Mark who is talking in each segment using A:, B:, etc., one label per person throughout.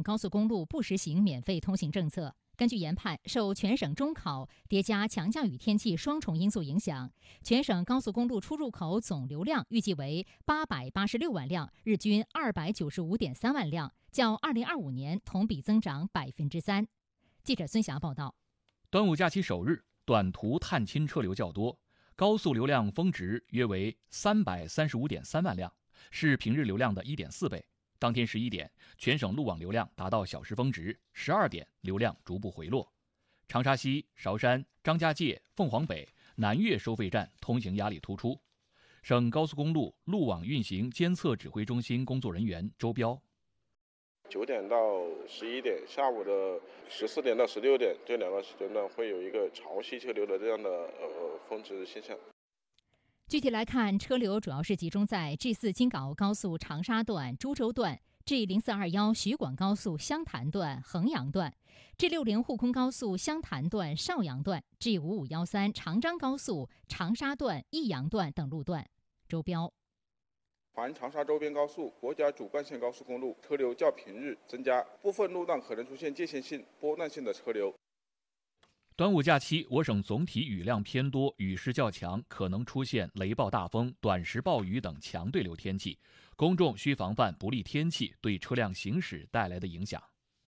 A: 高速公路不实行免费通行政策。根据研判，受全省中考叠加强降雨天气双重因素影响，全省高速公路出入口总流量预计为886万辆，日均295.3万辆，较2025年同比增长3%。记者孙霞报道。
B: 端午假期首日，短途探亲车流较多，高速流量峰值约为335.3万辆，是平日流量的1.4倍。当天11点，全省路网流量达到小时峰值，12点流量逐步回落。长沙西、韶山、张家界、凤凰北、南岳收费站通行压力突出。省高速公路路网运行监测指挥中心工作人员周彪
C: ：9点到11点，下午的14点到16点这2个时间段会有一个潮汐车流的这样的峰值现象。
A: 具体来看，车流主要是集中在 G4 京港高速长沙段、株洲段、G0421 徐广高速湘潭段、衡阳段、G60 沪昆高速湘潭段、邵阳段、G5513 长张高速长沙段、益阳段等路段。周标：
C: 环长沙周边高速、国家主干线高速公路车流较平日增加，部分路段可能出现界限性、波段性的车流。
B: 端午假期，我省总体雨量偏多，雨势较强，可能出现雷暴大风、短时暴雨等强对流天气，公众需防范不利天气对车辆行驶带来的影响。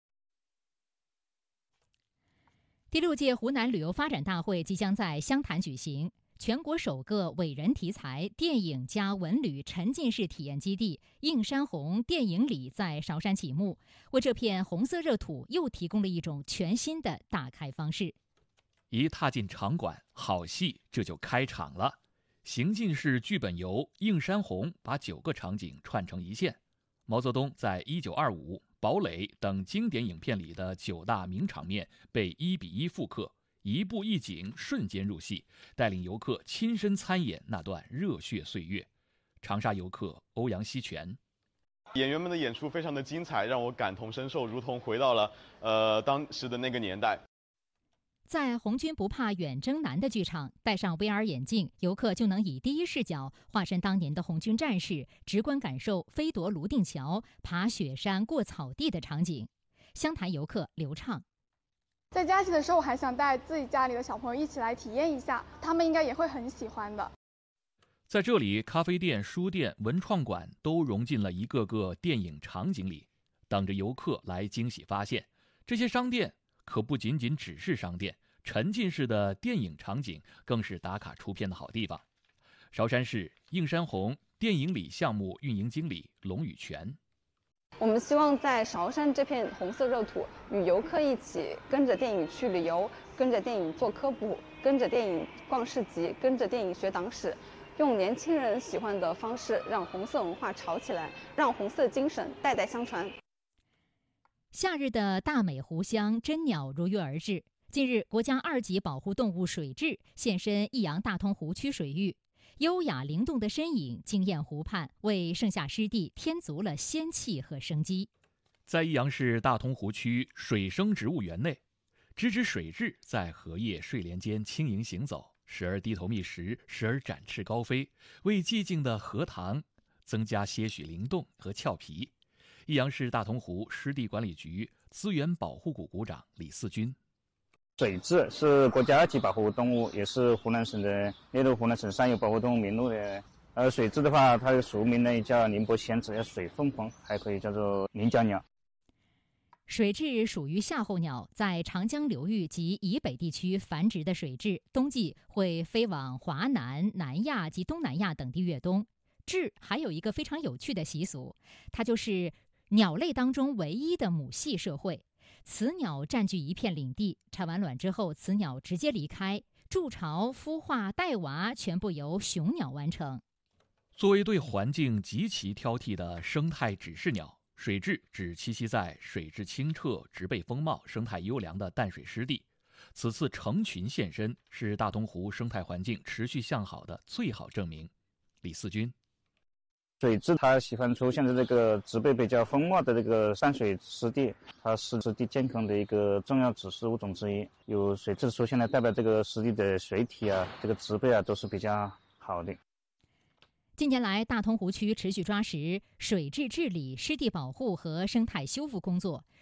A: 第6届湖南旅游发展大会即将在湘潭举行，全国首个伟人题材电影加文旅沉浸式体验基地映山红电影里在韶山启幕，为这片红色热土又提供了一种全新的打开方式。
B: 一踏进场馆，好戏这就开场了。行进式剧本游映山红把9个场景串成一线。毛泽东在1925、堡垒等经典影片里的9大名场面被1比1复刻，一步一景瞬间入戏，带领游客亲身参演那段热血岁月。长沙游客欧阳希全：
D: 演员们的演出非常的精彩，让我感同身受，如同回到了当时的那个年代。
A: 在红军不怕远征难的剧场，戴上 VR 眼镜，游客就能以第一视角化身当年的红军战士，直观感受飞夺泸定桥、爬雪山、过草地的场景。湘潭游客刘畅：
E: 在假期的时候，我还想带自己家里的小朋友一起来体验一下，他们应该也会很喜欢的。
B: 在这里，咖啡店、书店、文创馆都融进了一个个电影场景里，等着游客来惊喜发现。这些商店可不仅仅只是商店，沉浸式的电影场景更是打卡出片的好地方。韶山市映山红电影里项目运营经理龙宇全：
F: 我们希望在韶山这片红色热土，与游客一起跟着电影去旅游，跟着电影做科普，跟着电影逛市集，跟着电影学党史，用年轻人喜欢的方式让红色文化炒起来，让红色精神代代相传。
A: 夏日的大美湖乡真鸟如约而至。近日，国家2级保护动物水雉现身益阳大同湖区水域，优雅灵动的身影惊艳湖畔，为盛夏湿地添足了仙气和生机。
B: 在益阳市大同湖区水生植物园内，只水雉在荷叶睡莲间轻盈行走，时而低头觅食，时而展翅高飞，为寂静的荷塘增加些许灵动和俏皮。益阳市大同湖湿地管理局资源保护股股长李四军：
G: 水雉是国家2级保护动物，也是湖南省的列入湖南省三有保护动物名录的。水雉的话，它的俗名呢叫宁波仙子，叫水凤凰，还可以叫做宁角鸟。
A: 水雉属于夏候鸟，在长江流域及以北地区繁殖的水雉，冬季会飞往华南、南亚及东南亚等地越冬。雉还有一个非常有趣的习俗，它就是鸟类当中唯一的母系社会。雌鸟占据一片领地，产完卵之后，雌鸟直接离开，筑巢、孵化、带娃全部由雄鸟完成。
B: 作为对环境极其挑剔的生态指示鸟，水雉只栖息在水质清澈、植被丰茂、生态优良的淡水湿地。此次成群现身，是大同湖生态环境持续向好的最好证明。李四军：
G: 水雉它喜欢出现在这个植被比较丰茂的这个山水湿地，它是湿地健康的一个重要指示物种之一。有水雉出现呢，代表这个湿地的水体啊、这个植被啊都是比较好的。
A: 近年来，大同湖区持续抓实水质治理、湿地保护和生态修复工作，